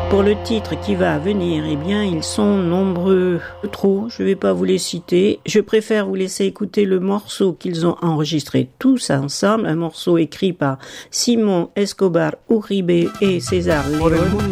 Pour le titre qui va venir, eh bien, ils sont nombreux. Trop, je vais pas vous les citer. Je préfère vous laisser écouter le morceau qu'ils ont enregistré tous ensemble, un morceau écrit par Simon Escobar Uribe et César León.